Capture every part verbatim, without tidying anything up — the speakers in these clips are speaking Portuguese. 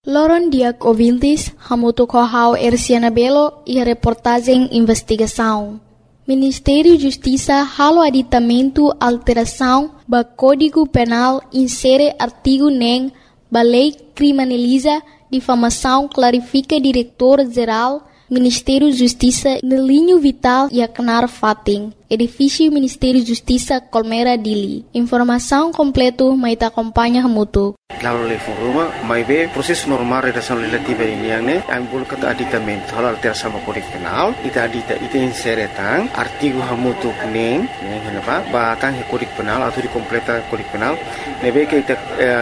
Loron Diak ouvintes, hamuto kohau Erciana Belo e a reportagem investigação. Ministério da Justiça halo aditamento alteração ba Código Penal insere artigo nem ba lei criminaliza difamação clarifica diretor-geral Ministério da Justiça no linho vital e a canar fating. Edifício Ministério da Justiça Colmera Dili. Informação completo mais acompanha hamuto. Lalu lei forma, mai be proses normal redação legislativa ini yang ne, ambul kata aditamento hal alteração ba Código Penal, ita adita ita insere tang artigo hamutu neng, neng kenapa? Ba tang Código Penal atau di completa Código Penal, nebe ke ita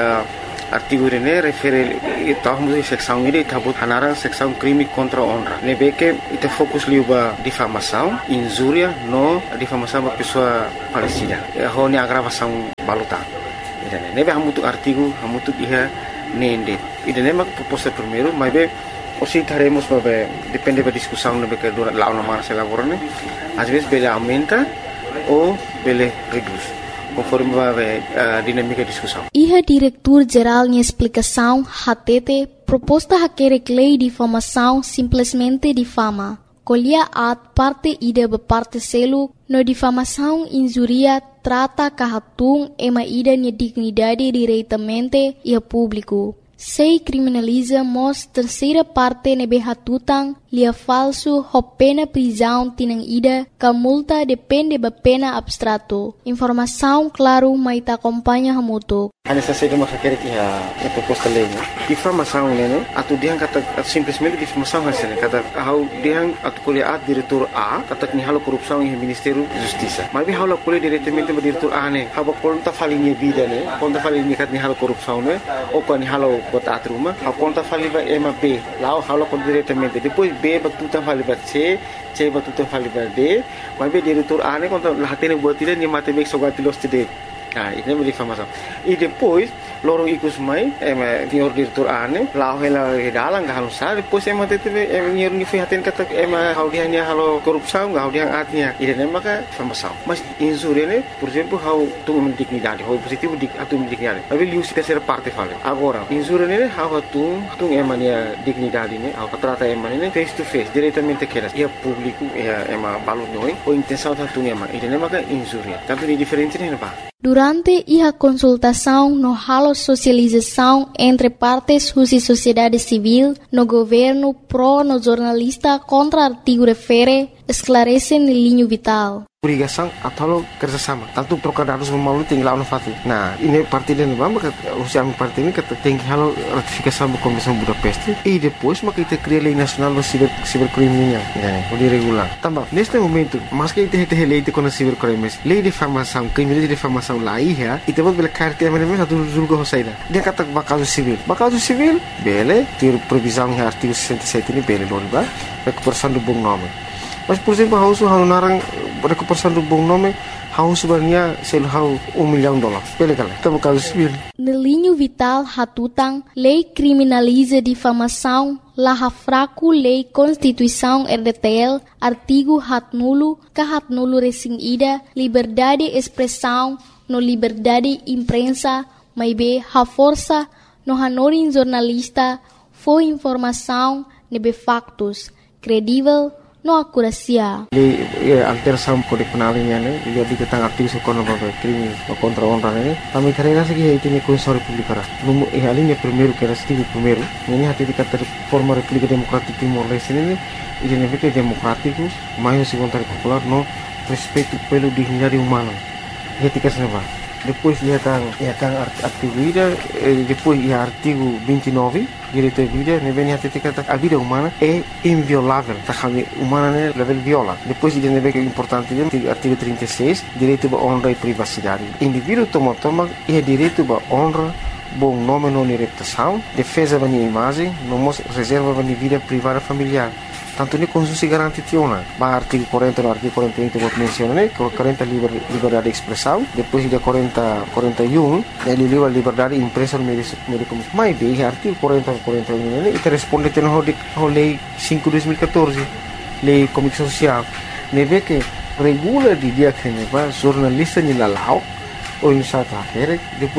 artigo ini refere ita hamutu seksão ini ita but hanarang seksão crime contra honra. Nebe ke ita fokus liu ba difamação, injuria no difamação ba pessoa falecida. Ho ni agravação baluta. Idane nebe hamutu artigo hamutu iha nende idane mak proposta primeiro mas be osi taremos babe depende da discussão nebe que durante lá uma se elaborane às vezes bele aumenta ou bele reduz conforme babe a dinâmica da discussão. Iha diretor geral em explicação hatete proposta hakere lei de difamação simplesmente difama. Colhia at parte ida ba parte selu no difamação injuria trata kahatung ema ida nia dignidade diretamente e a público. Sei criminaliza mos terceira parte nebe hatutang lia falso ho pena prisão tinang ida ka multa depende ba pena abstrato. Informação claro mai ta acompanha hamuto. Ana saída mas quer que a proposta lei, difamação né, atu diang kata simplesmente difamação hasilnya kata how diang atu kuliah diretor A kata ni halo korupsi em Ministério da Justiça. Mas bem halo kuliah diretamente ba diretor A né, haba konta falinha vida né, konta falinha kat ni halo korupsi né, ou kan ni halo bot atruma, haba konta faliba ema B, lá halo kon diretamente. Depois B ba tutan faliba C, C ba tutan faliba D, mas bem diretor A né konta lahatene buat dia ni mate bek sogati los tide. Ah, ini é difamação. E depois, lorong ikus mai, eh, senhor diretor ane, lau hela dalang gak halus sah. Depois emang tete, emang nyer ni fihatin kata, emang hal dia ni halo korupsau, gak hal dia artinya. Ini nama ka difamação. Mas insur ini, por exemplo, hal tu mendignidade, hal positif dik atu mendignidade. Tapi liu si terceira parte fale. Agora, insur ini hal tu, tu emang dia dignidade ini, hal trata emang ini face to face, diretamente keras. Ia público, ia emang balut noi, o intenção tu emang. Ini nama ka insur. Tanto ni diferente ni apa? Durante a consultação no halo socialização entre partes da sociedade civil, no governo pro no jornalista contra artigo refere, esclarece no linho vital. Obrigação atau kerjasama. Tanto trocar dados melalui tinggal no fati. Nah, ini parti dan bamba kata usia parti ini kata tinggi halo ratifikasi da Convenção Budapeste e depois maka kita cria lei nacional do ciber cibercriminal, né? O de regular. Também neste momento, mas que kita hete lei de contra cibercrimes, lei de difamação, crime de difamação lá ia, e temos bela carta mesmo satu julga hosaida. Dia kata bakal civil. Bakal civil, bele, ter previsão em artigo sessenta e sete ini bele non ba, recuperação do bom nome. Mas por exemplo, hau su hau narang recuperação do bom nome, hau sebenarnya sel hau um milhão de dólares. Bele kala, tamo caso civil. No linho vital hatutang, lei criminaliza difamação, laha fraco lei Constituição R D T L, artigo hat nulo, ka hat nulo resing ida, liberdade de expressão, no liberdade imprensa, mai be ha força, no hanorin jornalista, foi informação, nebe factos, credível, no acuracia. Lei alteração Código Penal ini ne, dia diketang artigo sekono babe crime contra honra ne. Kami karena segi itu ni Constituição Republicana. Numu eh alinha primeiro que era artigo primeiro. Ini hati dikata forma República Democrática Timor Leste ne, ini ne vete democrático, mais se vontade popular no respeito pelo dignidade humana. Ia tikas ne ba. Depois ia tang ia tang artigo ida, depois ia artigo vinte e nove, direito à vida, ne vem hati dikata a vida humana é inviolável. Tá kami humana ne level viola. Depois ia ne vem importante dia artigo trinta e seis, direito à honra e privacidade. Indivíduo toma toma ia direito à honra, bom nome não reputação, defesa da minha imagem, não reserva da minha vida privada familiar. Tanto ni Constitusi garanti tiona. Ba artigo quarenta no artigo quarenta e um vou mencionar, né? quarenta liber, liberdade de expressão, depois de quarenta, quarenta e um, ele livre liberdade de imprensa no meio de comunicação. Mas bem, artigo quarenta, quarenta e um, né? E te responde tendo a lei cinco de dois mil e catorze, lei comunicação social. Ne vê que regula de dia que ne va jornalista ni lalau ou em South Africa, depois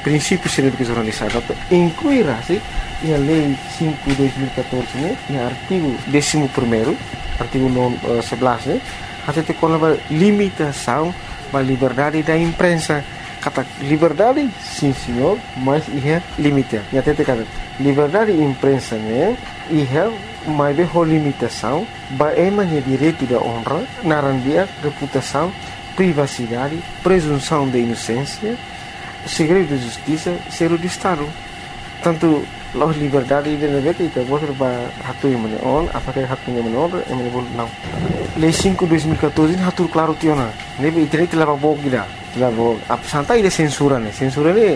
princípios de educação jornalista incluirá se a lei cinco de dois mil e catorze, né, e artigo décimo primeiro, artigo sebelas, né, até tem uma limitação da liberdade da imprensa. Kata liberdade, sim senhor, mas é limitado. E até tem kata liberdade da imprensa, né, é mais bem a limitação, é direito da honra, narandia, reputação, privacidade, presunção de inocência, segredo de justiça, segredo de Estado. Tanto a liberdade de navegar que kita boleh hatu yang mana on, apakah hatu yang mana on, yang mana boleh não. Lei cinco de dois mil e catorze hatu claro tiona. Nebe internet telah bawa kita, telah bawa. Apa santai ide censura ne, censura ne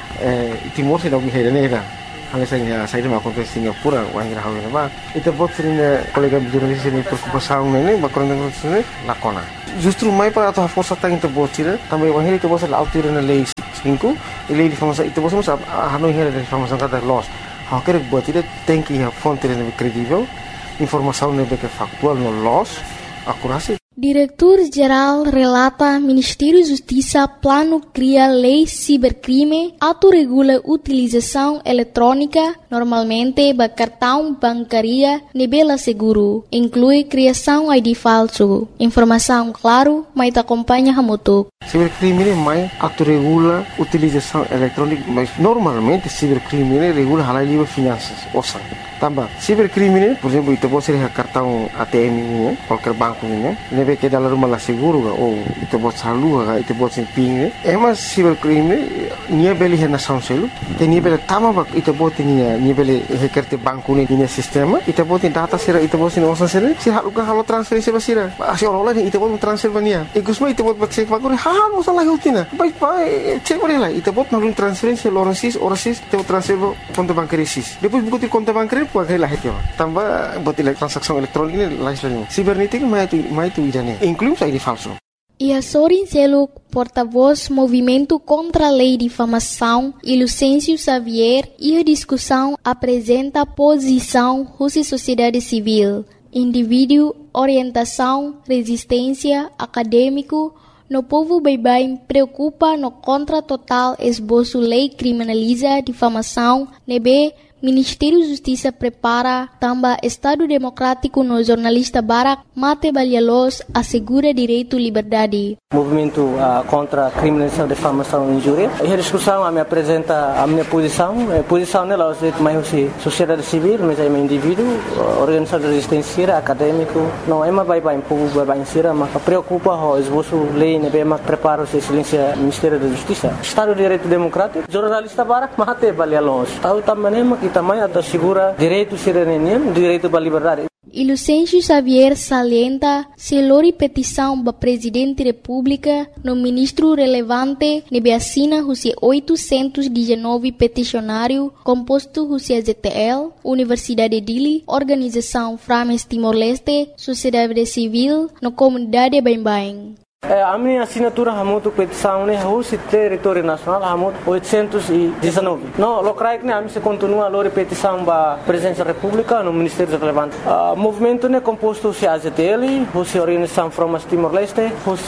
Timor se dah berhenti ne dah. Hanya saya saya dah makan di Singapura, orang yang hawa nama. Itu buat sering kolega jurnalis ini berkumpul ne, bakal dengan sini lakona. Justru mai para atau força tang itu buat sih, tambah orang itu buat selalu tiru ne lei cinco, lei difamação itu buat semua hanoi hera difamação kata loss. Há que buat itu tem que a fonte ne credível, informação ne que factual no loss, akurasi. Diretor-Geral relata Ministério da Justiça plano cria lei cibercrime, ato regula utilização eletrônica, normalmente ba cartão bancaria nebela seguro, inclui criação I D falso. Informação claro, mas te acompanha hamutuk. Cibercrime mai ato regula utilização eletrônica, mas normalmente cibercrime regula halal livre finanças, osa. Tambah, cibercrime, por exemplo, itu pode ser cartão A T M ini, qualquer banco ini, nebe que dalam rumah lah seguro, ou itu pode salur, itu pode ser ping. Emas cibercrime, nia beli hena sound selu, que nia beli tama bak, itu pode nia nia beli hekerte banco ini nia sistema, itu pode data sira, itu pode nia osan sira, si halu kan halu transferensi basira, asyik orang lain itu pode transfer bania, ikusma itu pode cek bagor, hal masalah hutina, baik baik cek boleh lah, itu pode malu transferensi orang sis, orang sis, itu transfer konto bankari sis, depois buku konto bankari puagai lah itu, tambah buat transaksi elektronik ini lain sebagainya. Sibernetik mai itu mai itu idane, include I D falso. E a Sorin Seluk, porta-voz Movimento contra a Lei de Difamação, e Lucêncio Xavier, e a discussão apresenta a posição da sociedade civil, indivíduo, orientação, resistência, acadêmico, no povo bem-bem preocupa no contra total esboço lei criminaliza difamação, nebe Ministério da Justiça prepara também Estado Democrático no jornalista Barak Mate Balhalos assegura direito à liberdade. Movimento uh, contra a criminalização, difamação e injúria. E a discussão a me apresenta a minha posição. A posição nela é mais sociedade civil, mas é um indivíduo, organização de resistência, acadêmico. Não é mais bem povo bem bem sira, mas preocupa o esboço lei, né, mas prepara o excelência Ministério da Justiça. Estado de Direito Democrático, jornalista Barak Mate Balhalos. Tahu também que também assegura direito cidadania, direito à liberdade. E Lucêncio Xavier salienta se lori petição para presidente da República no ministro relevante nebe assina os oitocentos e dezenove peticionário composto os Z T L, Universidade de Dili, Organização Frames Timor-Leste, Sociedade Civil, no comunidade bem-bem. A minha assinatura hamutu petição né o território nacional hamut oitocentos e dezenove. No, locrai que a mim se continua a petição para presidência da República no Ministério relevante. O movimento né composto se A Z T L, o Organização Frames Timor-Leste,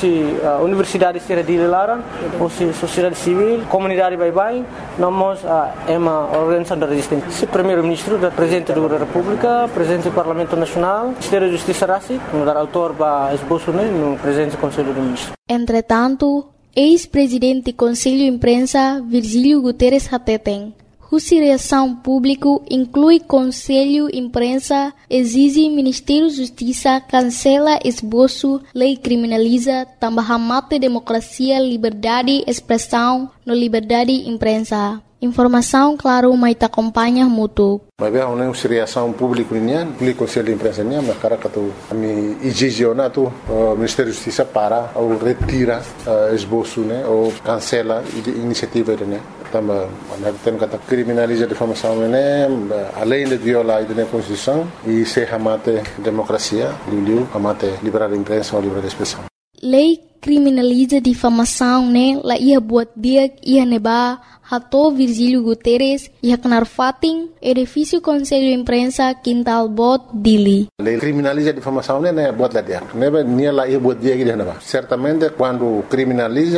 o Universidade de Laran, o Sociedade Civil, Comunidade Bye-Bye, nós é uma organização da resistência. O primeiro-ministro, da presidente da República, presidente do Parlamento Nacional, Ministério da Justiça Rassi, no dar autor para esboço né no presidente do Conselho do Entretanto, ex-presidente do Conselho de Imprensa, Virgílio Guterres Hateten, cuja reação pública inclui Conselho de Imprensa, exige Ministério da Justiça cancela esboço, lei criminaliza, também mate democracia, liberdade, expressão, no liberdade de imprensa. Informação, claro, mas te acompanha mútuo. Mas bem, uma reação pública nian, público conselho de imprensa nian, mas cara que tu, a mim exigionar tu, o Ministério da Justiça para ou retira esboço, né, ou cancela a iniciativa, né. Também, tem que criminaliza a difamação, né, além de violar a Constituição e se ramate democracia, liu ramate liberdade de imprensa ou liberdade de expressão. Lei criminaliza difamação, né, lá ia buat dia ia neba Hato Virgílio Guterres ia kenar fating edifício Conselho de Imprensa Quintal Bot Dili. Lei criminaliza a difamação, né, buat lá dia. Neba nia lá ia buat dia que dia neba. Certamente quando criminaliza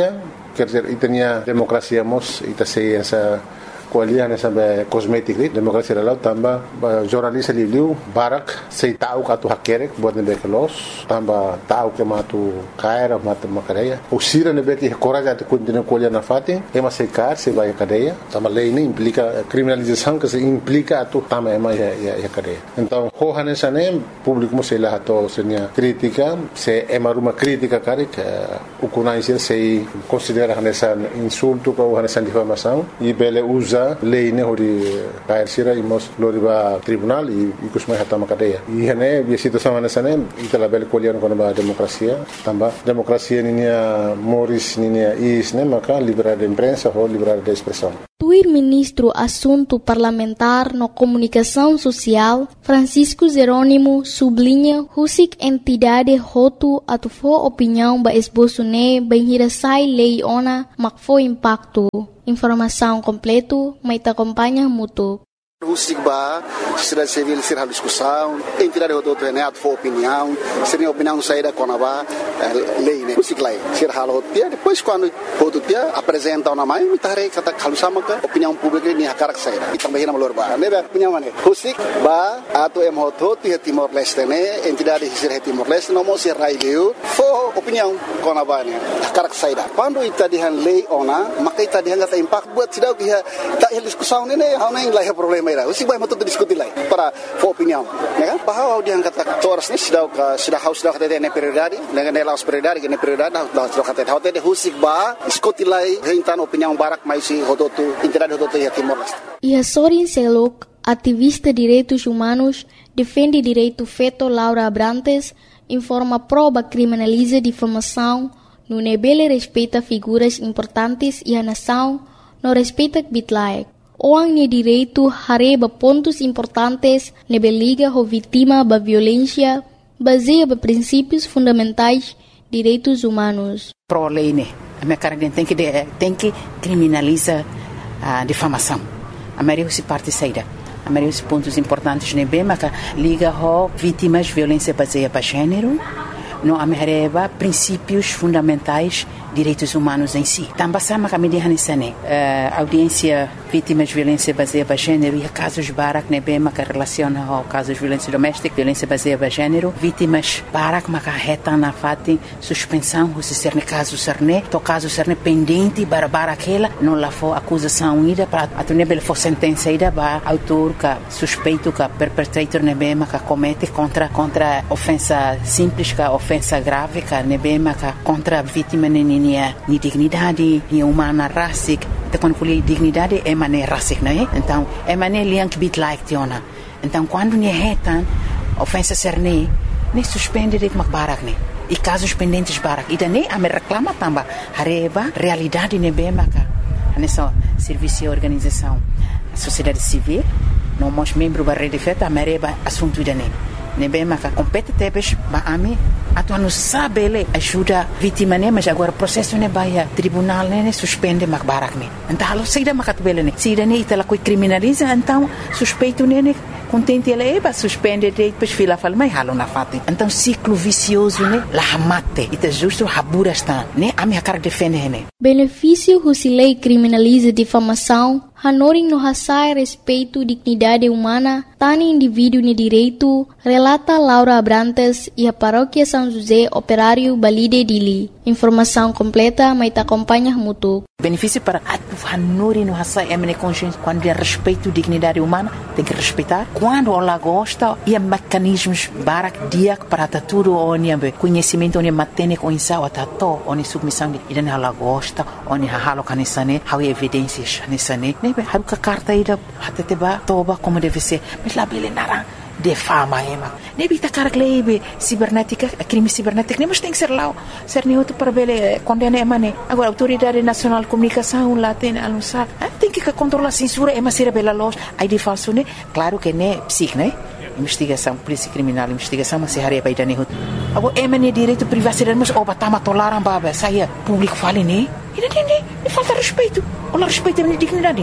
quer dizer, e tinha democracia mos, e sei essa kualiah sampai kosmetik ni demokrasi dalau tambah jurnalis liu barak sei tahu katu hakerek buat nebe kelos tambah tahu ke matu kaira matu makadeya usira nebe ki coraja de continua kualiah na fati ema sei kar sei vai cadeia tambah lei ini implica criminalização que se implica tu tambah ema ya ya cadeia então hohane sane público mo sei lá to senia crítica se ema ruma crítica karik ukuna isir sei considera nessa insulto ou nessa difamação e bele usa lei ne hori kair sira imos loriba tribunal e kusmai hatama cadeia e hene bi situação nessa ne itala bele kualiah no ba demokrasia tambah demokrasia ninia moris ninia is ne maka liberdade de imprensa ou liberdade de expressão. Tuir ministro assunto parlamentar no comunicação social, Francisco Jerônimo, sublinha husik entidade hotu atufo opinião ba esboço ne bem hirasai lei ona makfo impacto. Informação completo, mai te acompanha mutu. Husik ba, sociedade civil sirha discussão, entidade hotu ne atufo opinião, seria opinião saída com a lei ne husik lai sirha hotu depois quando hotu dia apresenta uma mãe mitare kata kalau sama ke opinião pública ni hakarak saída e também na malor ba ne ba opinião ne husik ba atu em hotu ti Timor Leste ne entidade sirha Timor Leste no mo sirha ileu fo opinião com a ba ne hakarak saída quando ita dihan lei ona maka ita dihan kata impact buat sidau dia tak discussão ne ne hau ne lai problema ira husik ba mo tu diskuti lai para fo opinião ne kan bahwa dihan kata toras ni sidau ka sidau haus sidau kata ne prioridade ne laos prioridade ne prioridade da sidau kata hote de husik ba diskuti lai hentan opinião barak mais si hototu entidade hototu ya Timor Leste. E Sorin Selok, ativista de direitos humanos, defende direito feito Laura Abrantes, informa prova criminaliza difamação, no nebele respeita figuras importantes e a nação, no respeita bitlaek. Oang ni direito hareba pontos importantes nebeliga ho vítima ba violência, baseia ba princípios fundamentais direitos humanos. Pro lei ne, a minha cara tem que tem que criminaliza a difamação. A maioria se parte saída. A maioria dos pontos importantes ne bem, mas liga ho vítimas de violência baseada para gênero, no amereba princípios fundamentais direitos humanos em si. Também sama kami dihanisane audiência vítimas de violência baseada em gênero e casos barak ne bem que relaciona ao casos de violência doméstica, violência baseada em gênero, vítimas barak maka reta na fati suspensão se ser ne caso serne, to caso serne pendente para bara aquela não lá for acusação ida para atune bel for sentença ida ba autor ka suspeito ka perpetrator ne bem que comete contra contra ofensa simples ka ofensa grave ka ne bem que contra vítima ne Nia, ni dignidade, ni humana rasik. Então quando falei dignidade é maneira rasik, não é? Então é maneira liang bit like tiona. Então quando ni retan ofensa serne, ni suspende det mak barak ni. E casos pendentes barak. E daí a me reclama tamba hareba realidade ne bemaka. Nessa serviço e organização, sociedade civil, não mos membro da rede feta a mereba assunto dane. Ne bemaka compete tebes ba ami atu não sabe ele ajuda vítima né mas agora processo né vai tribunal né suspende mak barak né então halo saída makat bele né saída né itala coi criminaliza então suspeito né contente ele é suspende depois fila fala mas halo na fati então ciclo vicioso né la mate ita justo habura está né a minha cara defende né benefício husilei criminaliza difamação Hanoring no hasai respeito dignidade humana, tani indivíduo ni direito, relata Laura Abrantes e a paróquia São José Operário Balide Dili. Informação completa, mas te acompanha mutu. Benefício para Hanoring no hasai é minha consciência quando é respeito dignidade humana, tem que respeitar. Quando ela gosta, e mecanismos barak dia para tudo onde conhecimento onde matene com insau atato onde submissão e dan ela gosta onde halo kanisane, há evidências nisane. Haru ka carta ida hateteba toba como deve ser mas lá bele nara de fama ema nebi ta karak lebe cibernética crime cibernético mas tem que ser lá ser neutro para bele condena ema ne agora autoridade nacional de comunicação lá tem anunciar tem que controlar censura ema ser bela loja aí de falso ne claro que ne psic né investigação polícia criminal investigação mas se haria para idane agora ema ne direito privacidade mas oba tama tolaram baba saia público fale ne e não tem falta respeito olha respeito a minha dignidade ne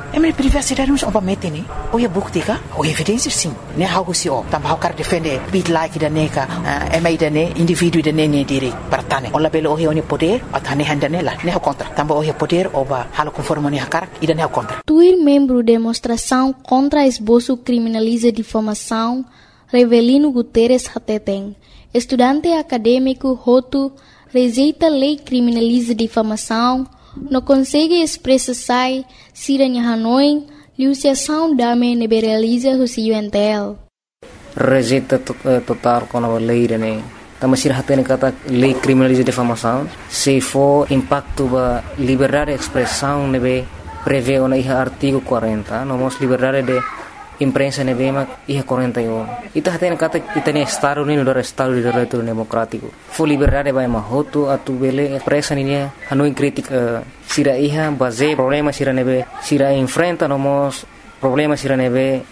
É minha privacidade nos obamete né. Ou é bukti ka? Ou evidência sim. Né algo se ó. Também quero defender bit like da neka. É mais da né indivíduo da né né direito para tane. Olha belo ou é poder, até né handa né lá. Né contra. Também ou é poder ou ba halo conforme né cara e da né contra. Tuir membro demonstração contra esboço criminaliza difamação, Revelino Guterres Hateteng. Estudante acadêmico Hotu rejeita lei criminaliza difamação, não consegue expressar se em Hanoi, liuciação dame neberaliza o C U N T L. Rejeita total com a lei, né? Também se hatene kata lei criminaliza difamação, se for impacto ba liberdade de expressão, nebe prevê o artigo quarenta, nomos liberdade de imprensa nebe mak iha quarenta e um. Ita hatene kata ita ne estado ni no estado de direito democrático. For liberdade ba mahoto atu bele expressa ni Hanoi crítica sira iha base problema sira nebe sira enfrenta nomos problema sira nebe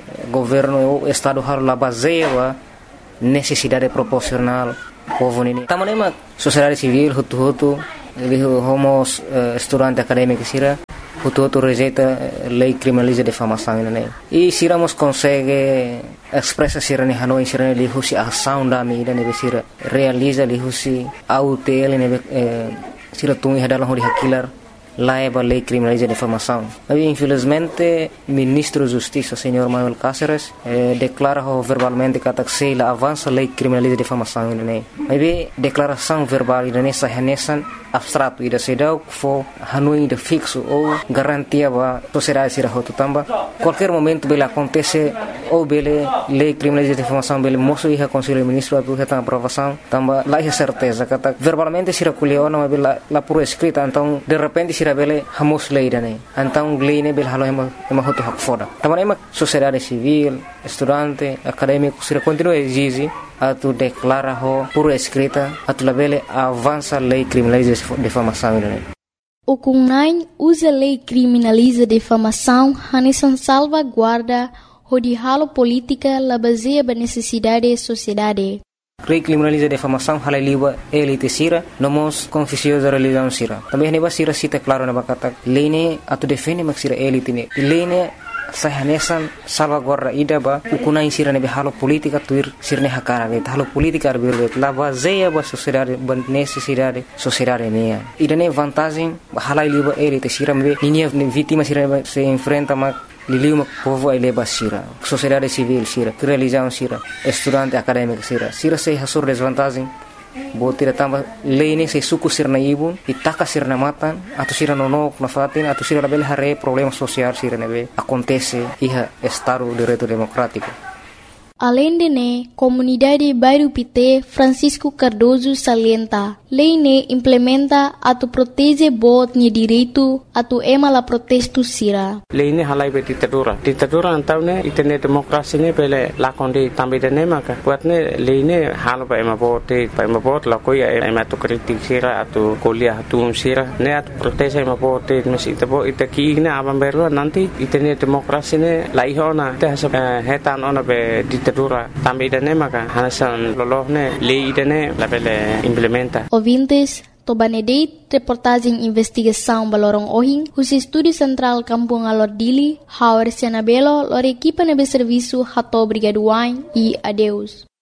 governo o estado har la base wa necessidade proporcional povo nini. Tamanema sociedade civil hutu-hutu ele homos uh, estudante acadêmico sira hutu-hutu rejeita lei criminaliza difamação né. E siramos consegue expressa sira ni Hanoi sira ni husi ação da mi ne sira realiza li husi aut ele ne sira tungi hadalang hori hakilar laiba lei criminaliza difamação. Mas infelizmente ministro da Justiça senhor Manuel Cáceres eh, declara verbalmente que la avança lei criminaliza difamação né. Mas declaração verbal né sahanesan abstrato ida sedau fo Hanoi de fixo ou garantia ba sociedade sira hotu tamba qualquer momento bele acontece ou bele lei criminaliza difamação bele moço iha conselho ministro atu heta aprovação tamba lá é certeza que verbalmente sira culio não bele la por escrita então de repente sira bele hamos lei dane então lei ne bele halo ema ema hotu hak foda tamba ema sociedade civil estudante acadêmico sira continua exige atu declara ho por escrita atu labele avança lei criminaliza difamação né. O Kunai usa lei criminaliza difamação hanesan salvaguarda o de halo política la baseia ba necessidade da sociedade. Lei criminaliza difamação hala liba elite sira nomos confissões da religião sira. Também neba sira cita claro na bakata lei ne atu defende mak sira elite ne. Lei ne sahanesan salvaguarda ida ba ukunai sira nebe halo politika tuir sirne hakara be halo politika arbir la baseia ba sociedade ba necessidade sociedade mea ida ne vantagem hala liba elite sira me ninia vítima sira se enfrenta ma liliu mak povo ele ba sira sociedade civil sira religião sira estudante acadêmico sira sira se hasur desvantagem botira tamba lei se suku sirna ibun itaka sirna matan atau sira nonok na fatin atau sira bel hare problema social sira nebe acontece iha estado de direito democrático. Além de ne, comunidade Bairro Pité Francisco Cardoso salienta, lei ne implementa atu protege bot ni direito atu ema la protesto sira. Lei ne halai be ditadura. Ditadura antau ne itene demokrasi ne pele lakonde tambe de ne maka. Buat ne lei ne halo ba ema bote, ba ema bot la koia ema tu kritik sira atu kuliah atu sira ne atu protege ema bote mes itabo itaki ne abam berwa nanti itene demokrasi ne la ihona te hasa hetan ona be ditadura tambe de ne maka hasan loloh ne lei de ne la pele implementa. Ouvintes, Tobanedeit, reportagem investigação Balorong Ohing, os estúdio central Kampung Alordili, Hauer Senabelo, lor equipa nebe serviço Hato Brigaduain e adeus.